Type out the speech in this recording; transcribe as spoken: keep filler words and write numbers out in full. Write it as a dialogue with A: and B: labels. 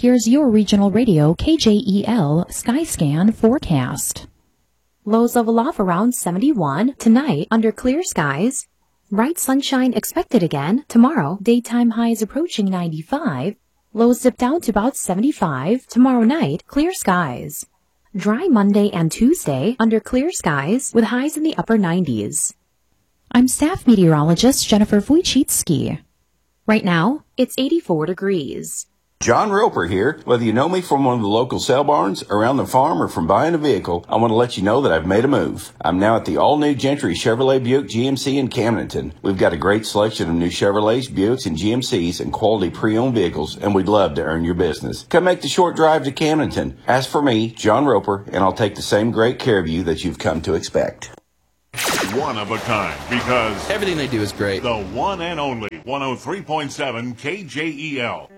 A: Here's your regional radio K J E L Skyscan forecast. Lows level off around seventy-one. Tonight, under clear skies. Bright sunshine expected again. Tomorrow, daytime highs approaching ninety-five. Lows dip down to about seventy-five. Tomorrow night, clear skies. Dry Monday and Tuesday, under clear skies, with highs in the upper nineties. I'm staff meteorologist Jennifer Wojcicki. Right now, it's eighty-four degrees.
B: John Roper here. Whether you know me from one of the local sale barns, around the farm, or from buying a vehicle, I want to let you know that I've made a move. I'm now at the all-new Gentry Chevrolet Buick G M C in Camdenton. We've got a great selection of new Chevrolets, Buicks, and G M Cs and quality pre-owned vehicles, and we'd love to earn your business. Come make the short drive to Camdenton. Ask for me, John Roper, and I'll take the same great care of you that you've come to expect.
C: One of a kind, because
D: everything they do is great.
C: The one and only one oh three point seven K J E L.